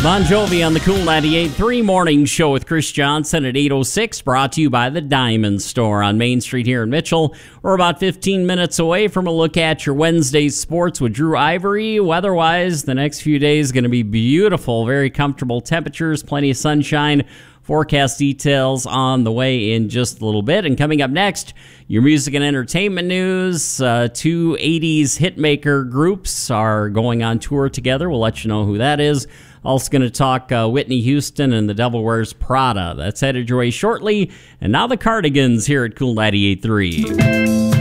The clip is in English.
Bon Jovi on the Cool 98.3 Morning Show with Chris Johnson at 8:06, brought to you by the Diamond Store on Main Street here in Mitchell. We're about 15 minutes away from a look at your Wednesday sports with Drew Ivory. Weather-wise, the next few days going to be beautiful, very comfortable temperatures, plenty of sunshine. Forecast details on the way in just a little bit. And coming up next, your music and entertainment news. Two 80s hitmaker groups are going on tour together. We'll let you know who that is. Also going to talk Whitney Houston and The Devil Wears Prada. That's headed your way shortly. And now the Cardigans here at Cool 98.3.